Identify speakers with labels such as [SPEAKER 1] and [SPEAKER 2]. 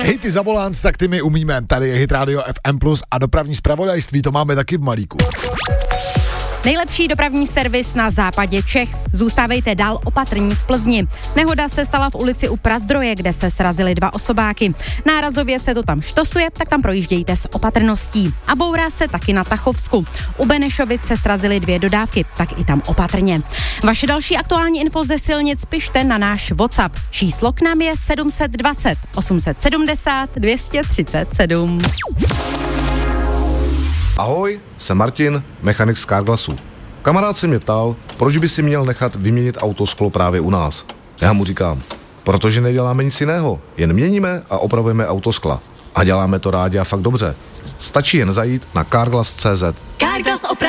[SPEAKER 1] Hity za volant, tak ty my umíme. Tady je Hit Radio FM Plus a dopravní zpravodajství, to máme taky v malíku.
[SPEAKER 2] Nejlepší dopravní servis na západě Čech. Zůstávejte dál opatrní v Plzni. Nehoda se stala v ulici u Prazdroje, kde se srazily 2 osobáky. Nárazově se to tam štosuje, tak tam projíždějte s opatrností. A bourá se taky na Tachovsku. U Benešovic se srazily 2 dodávky, tak i tam opatrně. Vaše další aktuální info ze silnic pište na náš WhatsApp. Číslo k nám je 720 870 237.
[SPEAKER 3] Ahoj, jsem Martin, mechanik z Carglassu. Kamarád se mě ptal, proč by si měl nechat vyměnit autosklo právě u nás. Já mu říkám, protože neděláme nic jiného, jen měníme a opravujeme autoskla. A děláme to rádi a fakt dobře. Stačí jen zajít na carglass.cz.
[SPEAKER 4] Carglass